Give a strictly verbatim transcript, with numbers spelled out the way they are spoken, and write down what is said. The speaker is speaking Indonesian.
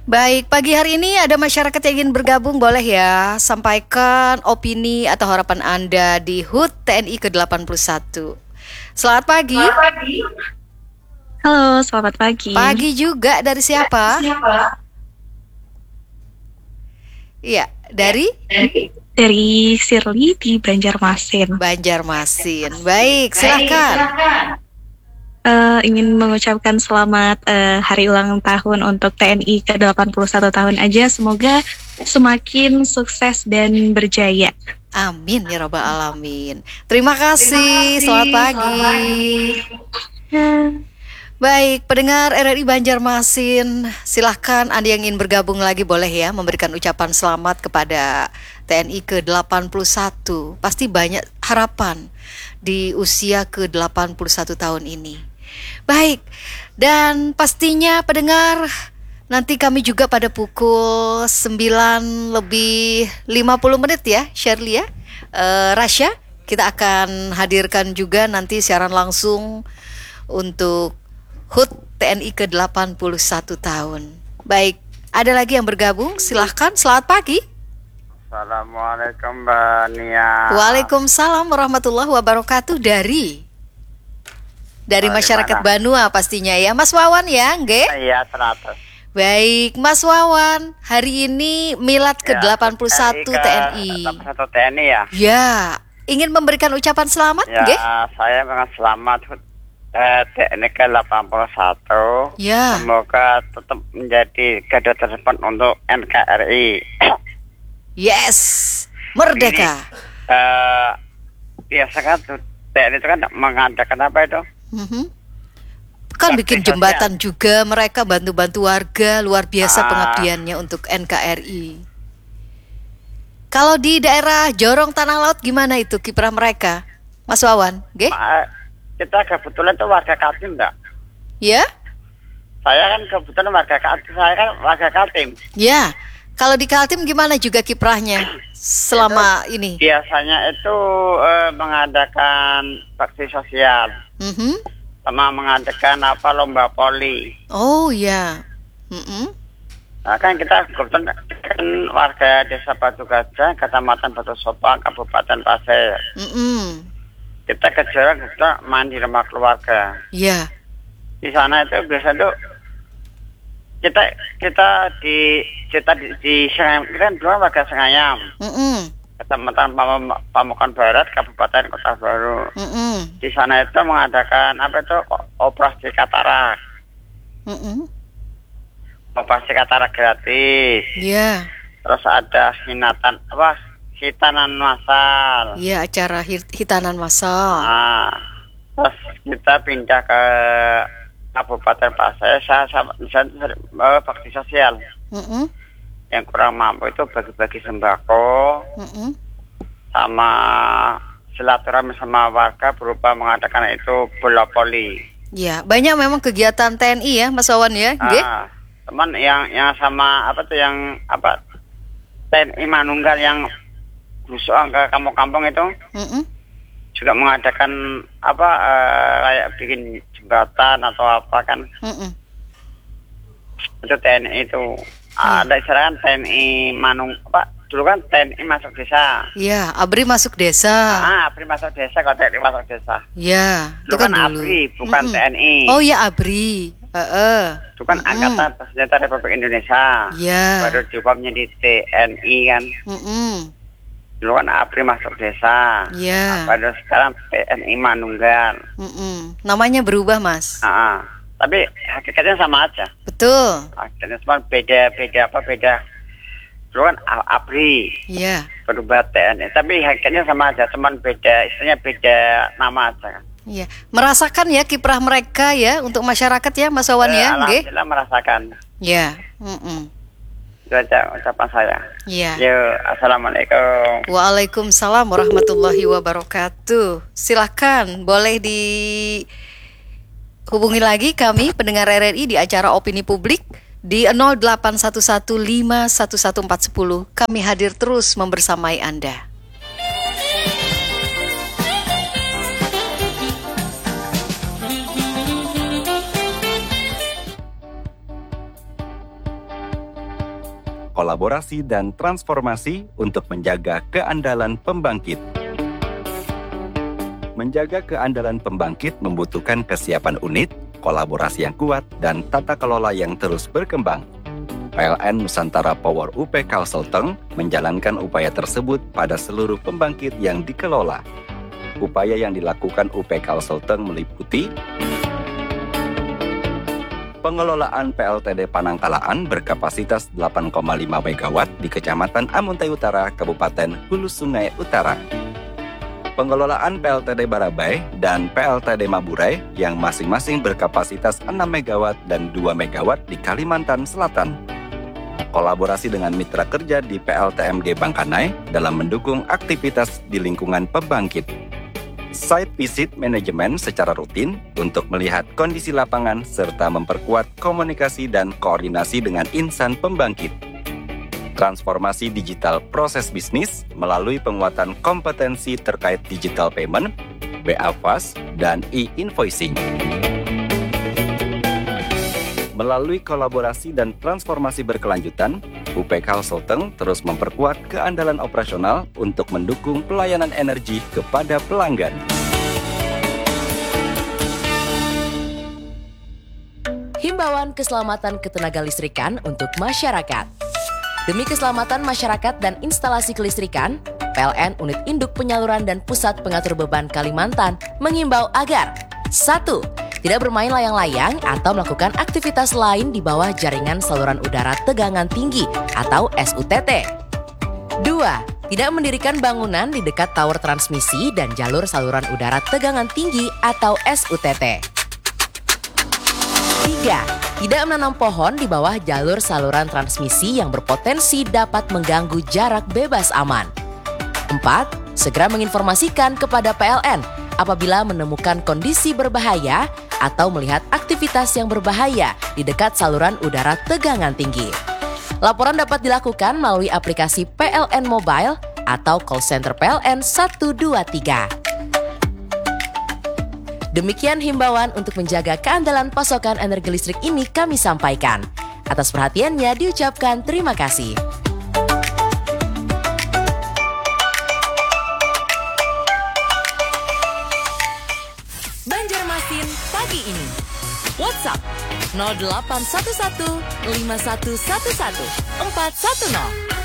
Baik, pagi hari ini ada masyarakat yang ingin bergabung, boleh ya sampaikan opini atau harapan Anda di H U T T N I ke delapan puluh satu. Selamat pagi. Selamat pagi. Halo, selamat pagi. Pagi juga, dari siapa? Siapa? Iya, dari Dari, dari Shirley di Banjarmasin. Banjarmasin. Baik, silakan. Eh, ingin mengucapkan selamat eh, hari ulang tahun untuk T N I ke delapan puluh satu tahun aja. Semoga semakin sukses dan berjaya. Amin ya rabbal alamin. Terima kasih. Selamat pagi. Baik, pendengar R R I Banjarmasin, silahkan Anda yang ingin bergabung lagi boleh ya memberikan ucapan selamat kepada T N I ke delapan puluh satu. Pasti banyak harapan di usia ke delapan puluh satu tahun ini. Baik, dan pastinya pendengar, nanti kami juga pada pukul sembilan lebih lima puluh menit ya, Shirley ya, uh, Rasya, kita akan hadirkan juga nanti siaran langsung untuk H U T T N I ke delapan puluh satu tahun. Baik, ada lagi yang bergabung? Silahkan, selamat pagi. Assalamualaikum Mbak Nia. Waalaikumsalam warahmatullahi wabarakatuh. Dari Dari Oh, masyarakat dimana? Banua pastinya ya, Mas Wawan ya, nggih? Iya, seratus. Baik, Mas Wawan, hari ini milad ke delapan puluh satu T N I. delapan puluh satu T N I ya. Ya, ingin memberikan ucapan selamat, Ya, nggih? saya mengucapkan selamat H U T eh, T N I ke delapan puluh satu. Ya. Semoga tetap menjadi garda terdepan untuk N K R I. Yes, merdeka. Eh, biasa kan tuh, T N I itu kan mengadakan apa itu? Mhm. Kan Bakti bikin sosial. jembatan juga, mereka bantu-bantu warga, luar biasa Ah. pengabdiannya untuk N K R I. Kalau di daerah Jorong Tanah Laut gimana itu kiprah mereka, Mas Wawan? Nggih? Ma- kita kebetulan tuh warga Kaltim enggak? Ya? Saya kan kebetulan warga Kaltim, saya kan warga Kaltim. Ya. Kalau di Kaltim gimana juga kiprahnya selama ini? Biasanya itu eh, mengadakan bakti sosial, Mhm. sama mengadakan apa lomba poli. Oh ya. Mhm. Nah, kan kita kebetulan kan warga Desa Batu Gajah, Kecamatan Batu Sopa, Kabupaten Pasir. Mhm. Kita ke Jorong, kita main di rumah keluarga. Ya. Di sana itu biasa tuh kita kita di kita di, di Sengayam, kita kan dulu warga Sengayam, Mhm. Kecamatan Pam- Pamukan Barat, Kabupaten Kota Baru. Mhm. Di sana itu mengadakan apa itu operasi katarak, Mhm. operasi katarak gratis. Ya. Terus ada hinatan apa hitanan massal. Ya, acara hit- hitanan massal. Nah, terus kita pindah ke Kabupaten Pasir. Saya sama saya uh, bakti sosial Mhm. yang kurang mampu itu bagi-bagi sembako Mhm. sama silaturahmi sama warga berupa mengadakan itu bola poli. Ya, banyak memang kegiatan T N I ya, Mas Wawan ya, nggih? Ah, teman yang yang sama apa tuh yang apa T N I Manunggal yang berusaha ke kampung-kampung itu Mhm. juga mengadakan apa eh, kayak bikin jembatan atau apa kan Mhm. itu T N I itu ada istilah kan T N I Manung apa dulu kan T N I masuk desa. Ya, ABRI masuk desa. Ah, ABRI masuk desa, kalau T N I masuk desa. Ya, itu Dulu kan kan dulu. ABRI bukan Mhm. T N I. Oh ya, ABRI. Heeh. Itu kan Mm-mm. Angkatan Bersenjata Republik Indonesia. Ya. Baru diubah menjadi T N I kan. Mhm. Dulu kan ABRI masuk desa. Ya. Baru sekarang T N I Manunggal. Mhm. Namanya berubah, Mas. Ah, tapi hakikatnya sama aja. Betul. Hakikatnya cuma beda-beda apa beda. Dulu kan A- ABRI Ya. berubah T N I, tapi hakikatnya sama aja, cuman beda, istilahnya beda nama aja. Iya, merasakan ya kiprah mereka ya untuk masyarakat ya, Mas Wawan Eh, ya, nggih? Alhamdulillah merasakan. Ya. Mm-mm. Itu aja ucapan saya. Ya. Yo, assalamualaikum. Waalaikumsalam warahmatullahi wabarakatuh. Silakan, boleh dihubungi lagi kami pendengar R R I di acara Opini Publik di nol delapan satu satu lima satu satu empat nol. Kami hadir terus membersamai Anda. kolaborasi dan transformasi untuk menjaga keandalan pembangkit. Menjaga keandalan pembangkit membutuhkan kesiapan unit, kolaborasi yang kuat, dan tata kelola yang terus berkembang. P L N Nusantara Power U P Kalselteng menjalankan upaya tersebut pada seluruh pembangkit yang dikelola. Upaya yang dilakukan U P Kalselteng meliputi pengelolaan P L T D Panangkalaan berkapasitas delapan koma lima megawatt di Kecamatan Amuntai Utara, Kabupaten Hulu Sungai Utara. Pengelolaan P L T D Barabai dan P L T D Maburai yang masing-masing berkapasitas enam megawatt dan dua megawatt di Kalimantan Selatan. Kolaborasi dengan mitra kerja di P L T M G Bangkanai dalam mendukung aktivitas di lingkungan pembangkit. Site visit manajemen secara rutin untuk melihat kondisi lapangan serta memperkuat komunikasi dan koordinasi dengan insan pembangkit. Transformasi digital proses bisnis melalui penguatan kompetensi terkait digital payment, B A F A S, dan e-invoicing. Melalui kolaborasi dan transformasi berkelanjutan, U P Kalselteng terus memperkuat keandalan operasional untuk mendukung pelayanan energi kepada pelanggan. Himbauan keselamatan ketenaga listrikan untuk masyarakat. Demi keselamatan masyarakat dan instalasi kelistrikan, P L N Unit Induk Penyaluran dan Pusat Pengatur Beban Kalimantan mengimbau agar satu. Tidak bermain layang-layang atau melakukan aktivitas lain di bawah jaringan saluran udara tegangan tinggi atau S U T T. dua. Tidak mendirikan bangunan di dekat tower transmisi dan jalur saluran udara tegangan tinggi atau S U T T. tiga. Tidak menanam pohon di bawah jalur saluran transmisi yang berpotensi dapat mengganggu jarak bebas aman. empat. Segera menginformasikan kepada P L N apabila menemukan kondisi berbahaya atau melihat aktivitas yang berbahaya di dekat saluran udara tegangan tinggi. Laporan dapat dilakukan melalui aplikasi P L N Mobile atau call center P L N satu dua tiga. Demikian himbauan untuk menjaga keandalan pasokan energi listrik ini kami sampaikan. Atas perhatiannya diucapkan terima kasih. Banjarmasin pagi ini. WhatsApp nol delapan satu satu lima satu satu satu empat satu nol.